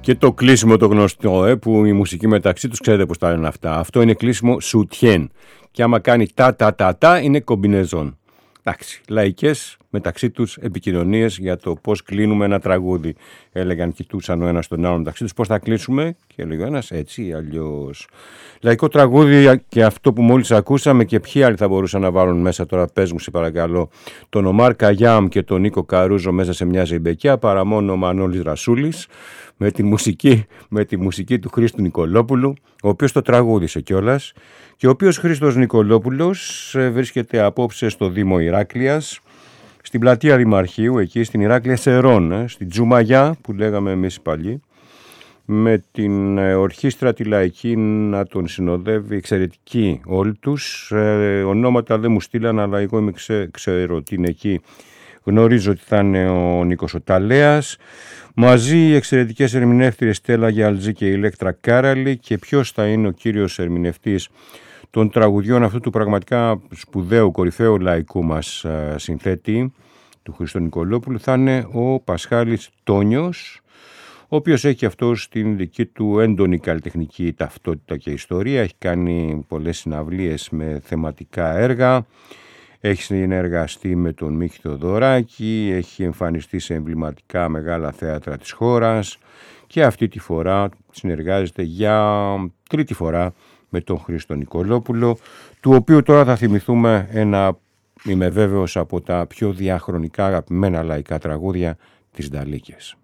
Και το κλείσιμο το γνωστό, που η μουσική μεταξύ τους ξέρετε πώς τα λένε αυτά. Αυτό είναι κλείσιμο σουτιέν. Και άμα κάνει τα είναι κομπινεζόν. Εντάξει, λαϊκές μεταξύ τους επικοινωνίες για το πώς κλείνουμε ένα τραγούδι. Έλεγαν, κοιτούσαν ο ένας τον άλλον μεταξύ τους, πώς θα κλείσουμε, και έλεγε ο ένας έτσι ή αλλιώς. Λαϊκό τραγούδι και αυτό που μόλις ακούσαμε, και ποιοι άλλοι θα μπορούσαν να βάλουν μέσα τώρα, πες μου σε παρακαλώ, τον Ομάρ Καγιάμ και τον Νίκο Καρούζο μέσα σε μια ζεϊμπεκιά, παρά μόνο ο Μανώλης Ρασούλης, με τη μουσική του Χρήστου Νικολόπουλου, ο οποίος το τραγούδισε κιόλας, και ο οποίος Χρήστος Νικολόπουλος βρίσκεται απόψε στο Δήμο Ηράκλειας, στην πλατεία Δημαρχείου, εκεί στην Ηράκλεια Σερών, στην Τζουμαγιά που λέγαμε εμείς οι παλιοί, με την ορχήστρα τη λαϊκή να τον συνοδεύει, εξαιρετικοί όλοι τους. Ονόματα δεν μου στείλαν, αλλά εγώ ξέρω ότι είναι εκεί. Γνωρίζω ότι θα είναι ο Νίκος ο Ταλέας, μαζί οι εξαιρετικές ερμηνεύτριες Στέλλα Γιαλτζή και Ηλέκτρα Κάραλη. Και ποιος θα είναι ο κύριος ερμηνευτής των τραγουδιών αυτού του πραγματικά σπουδαίου, κορυφαίου λαϊκού μας συνθέτη, του Χρήστο Νικολόπουλου? Θα είναι ο Πασχάλης Τόνιος, ο οποίος έχει αυτός την δική του έντονη καλλιτεχνική ταυτότητα και ιστορία. Έχει κάνει πολλές συναυλίες με θεματικά έργα, έχει συνεργαστεί με τον Μίχη Θεοδωράκη, έχει εμφανιστεί σε εμβληματικά μεγάλα θέατρα της χώρας και αυτή τη φορά συνεργάζεται για τρίτη φορά με τον Χρήστο Νικολόπουλο, του οποίου τώρα θα θυμηθούμε ένα, είμαι βέβαιος, από τα πιο διαχρονικά αγαπημένα λαϊκά τραγούδια, τις Νταλίκες.